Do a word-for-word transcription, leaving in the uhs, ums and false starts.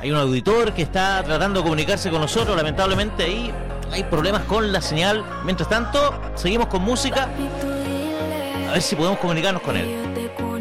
hay un auditor que está tratando de comunicarse con nosotros, lamentablemente ahí hay problemas con la señal. Mientras tanto, seguimos con música, a ver si podemos comunicarnos con él.